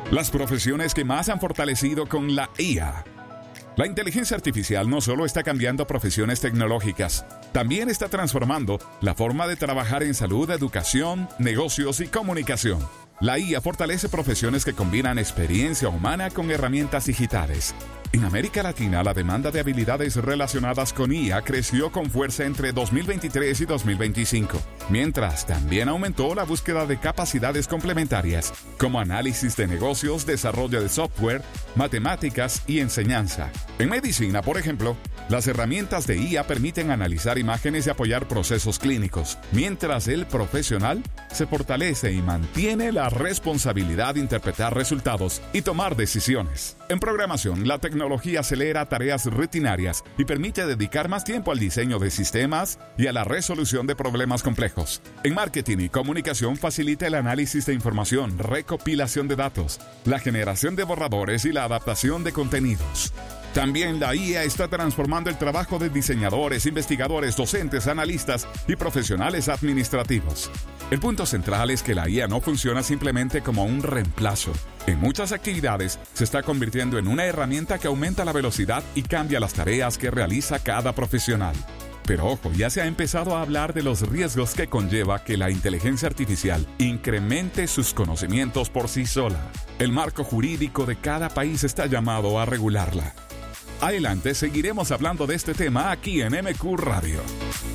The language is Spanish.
Las profesiones que más han fortalecido con la IA. La inteligencia artificial no solo está cambiando profesiones tecnológicas, también está transformando la forma de trabajar en salud, educación, negocios y comunicación. La IA fortalece profesiones que combinan experiencia humana con herramientas digitales. En América Latina, la demanda de habilidades relacionadas con IA creció con fuerza entre 2023 y 2025, mientras también aumentó la búsqueda de capacidades complementarias, como análisis de negocios, desarrollo de software, matemáticas y enseñanza. En medicina, por ejemplo, las herramientas de IA permiten analizar imágenes y apoyar procesos clínicos, mientras el profesional se fortalece y mantiene la responsabilidad de interpretar resultados y tomar decisiones. En programación, la tecnología acelera tareas rutinarias y permite dedicar más tiempo al diseño de sistemas y a la resolución de problemas complejos. En marketing y comunicación facilita el análisis de información, recopilación de datos, la generación de borradores y la adaptación de contenidos. También la IA está transformando el trabajo de diseñadores, investigadores, docentes, analistas y profesionales administrativos. El punto central es que la IA no funciona simplemente como un reemplazo. En muchas actividades se está convirtiendo en una herramienta que aumenta la velocidad y cambia las tareas que realiza cada profesional. Pero ojo, ya se ha empezado a hablar de los riesgos que conlleva que la inteligencia artificial incremente sus conocimientos por sí sola. El marco jurídico de cada país está llamado a regularla. Adelante, seguiremos hablando de este tema aquí en MQ Radio.